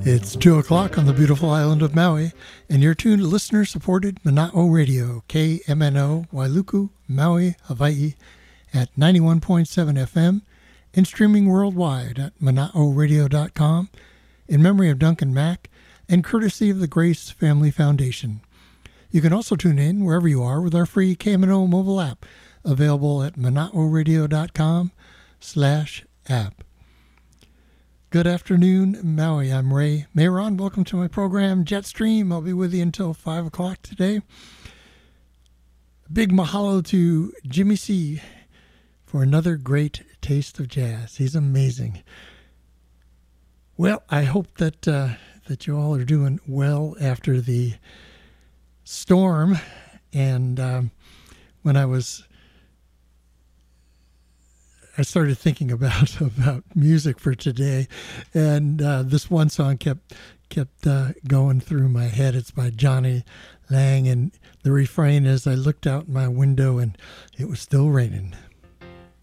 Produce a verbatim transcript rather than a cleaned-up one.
It's two o'clock on the beautiful island of Maui, and you're tuned to listener-supported Mana'o Radio, K M N O, Wailuku, Maui, Hawaii, at ninety-one point seven F M, and streaming worldwide at mana'o radio dot com, in memory of Duncan Mack, and courtesy of the Grace Family Foundation. You can also tune in wherever you are with our free K M N O mobile app, available at mana'o radio dot com slash app. Good afternoon, Maui. I'm Ray Mayron. Welcome to my program, Jetstream. I'll be with you until five o'clock today. Big mahalo to Jimmy C for another great taste of jazz. He's amazing. Well, I hope that uh, that you all are doing well after the storm. And um, when I was... I started thinking about about music for today, and uh, this one song kept kept uh, going through my head. It's by Johnny Lang, and the refrain is, "I looked out my window and it was still raining."